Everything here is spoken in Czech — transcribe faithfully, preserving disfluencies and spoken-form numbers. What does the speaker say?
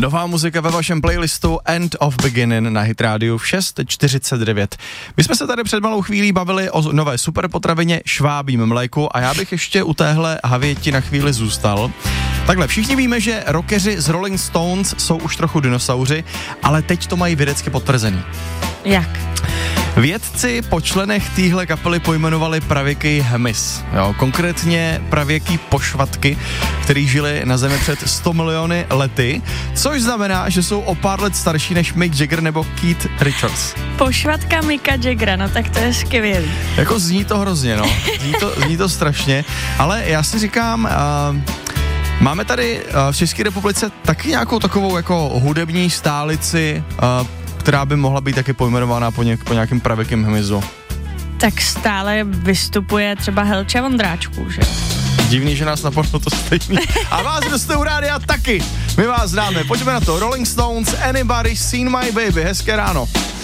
Nová muzika ve vašem playlistu End of Beginning na Hit Radio v šest čtyřicet devět. My jsme se tady před malou chvílí bavili o nové superpotravině švábím mléku a já bych ještě u téhle havěti na chvíli zůstal. Takhle, všichni víme, že rockeři z Rolling Stones jsou už trochu dinosauři, ale teď to mají vědecky potvrzený. Jak? Vědci po členech téhle kapely pojmenovali pravěký hmyz. Jo, konkrétně pravěký pošvatky, který žili na Zemi před sto miliony lety, což znamená, že jsou o pár let starší než Mick Jagger nebo Keith Richards. Pošvatka Micka Jaggera, no tak to je skvělý. Jako zní to hrozně, no. Zní to, zní to strašně, ale já si říkám... Uh, Máme tady uh, v České republice taky nějakou takovou jako hudební stálici, uh, která by mohla být taky pojmenovaná po, něk, po nějakém pravěkém hmyzu. Tak stále vystupuje třeba Helča Vondráčků, že? Divný, že nás napadlo to stejný. A vás, kdo jste u rádia, taky. My vás známe. Pojďme na to. Rolling Stones, Anybody Seen My Baby. Hezké ráno.